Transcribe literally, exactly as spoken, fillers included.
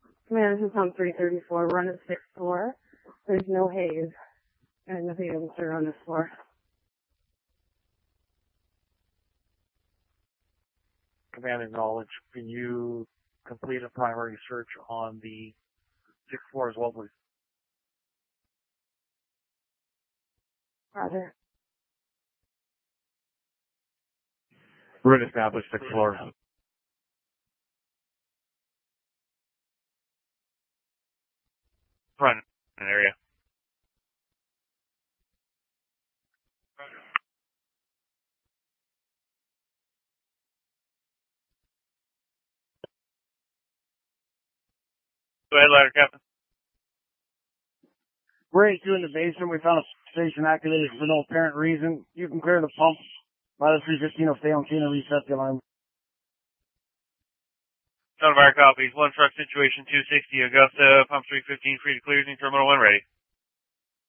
Command, this is pump three thirty-four. Run at six four. There's no haze. And nothing else to run this floor. Command acknowledge. Can you complete a primary search on the sixth floor as well, please? Roger. Route established, sixth floor. Front area. Go ahead, ladder, Captain. Break two in the basement. We found a station activated for no apparent reason. You can clear the pump. Pilot three fifteen will stay on scene and reset the alarm. None of our copies. One truck situation two sixty Augusta, pump three fifteen free to clear, terminal one ready.